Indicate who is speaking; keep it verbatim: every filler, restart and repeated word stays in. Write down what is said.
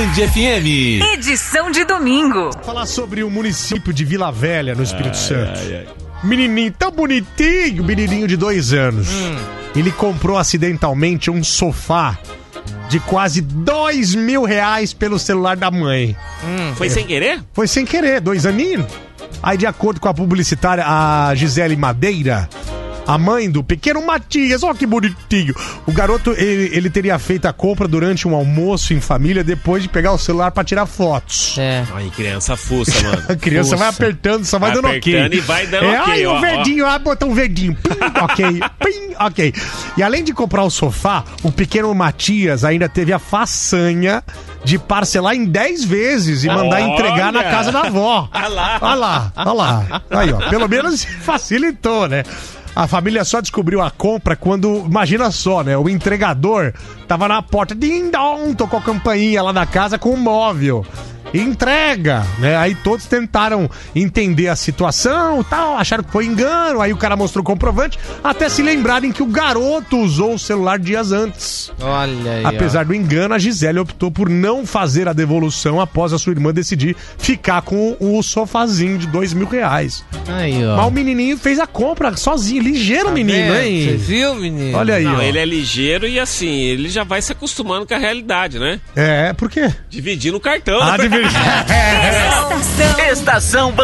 Speaker 1: Band F M.
Speaker 2: Edição de domingo.
Speaker 3: Vou falar sobre o município de Vila Velha, no Espírito
Speaker 1: ai,
Speaker 3: Santo.
Speaker 1: Ai, ai.
Speaker 3: Menininho tão bonitinho, menininho de dois anos. Hum. Ele comprou acidentalmente um sofá de quase dois mil reais pelo celular da mãe.
Speaker 1: Hum. Foi é. sem querer?
Speaker 3: Foi sem querer, dois aninhos. Aí, de acordo com a publicitária, a Gisele Madeira, a mãe do pequeno Matias, ó que bonitinho. O garoto, ele, ele teria feito a compra durante um almoço em família, depois de pegar o celular pra tirar fotos.
Speaker 1: É. Ai, criança fuça, mano.
Speaker 3: A criança
Speaker 1: fuça.
Speaker 3: vai apertando, só vai, vai dando ok.
Speaker 1: Apertando e vai dando
Speaker 3: é,
Speaker 1: ok,
Speaker 3: ai,
Speaker 1: ó.
Speaker 3: o verdinho, ah, botou um verdinho. Pim, ok, pim, ok. E além de comprar o sofá, o pequeno Matias ainda teve a façanha de parcelar em dez vezes e mandar olha. entregar na casa da avó. Olha lá. Olha lá, olha lá. Aí, ó, pelo menos facilitou, né? A família só descobriu a compra quando, imagina só, né? O entregador tava na porta, ding-dong, tocou a campainha lá da casa com o móvel. Entrega, né? Aí todos tentaram entender a situação e tal, acharam que foi engano, aí o cara mostrou o comprovante, até se lembrarem que o garoto usou o celular dias antes.
Speaker 4: Olha aí.
Speaker 3: Apesar
Speaker 4: ó.
Speaker 3: do engano, a Gisele optou por não fazer a devolução após a sua irmã decidir ficar com o sofazinho de dois mil reais.
Speaker 4: Aí, ó.
Speaker 3: Mas o menininho fez a compra sozinho, ligeiro, tá menino, vendo? Hein?
Speaker 4: Você viu, menino?
Speaker 3: Olha aí,
Speaker 1: não,
Speaker 3: ó.
Speaker 1: ele é ligeiro e assim, ele já vai se acostumando com a realidade, né?
Speaker 3: É, por quê?
Speaker 1: Dividir no cartão.
Speaker 3: Ah,
Speaker 1: né?
Speaker 3: dividir.
Speaker 2: Estação.
Speaker 5: Estação